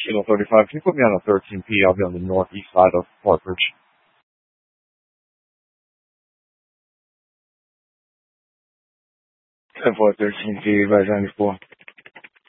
Kilo 35, can you put me on a 13P? I'll be on the northeast side of Parkridge. 10-4, 13P, right 94.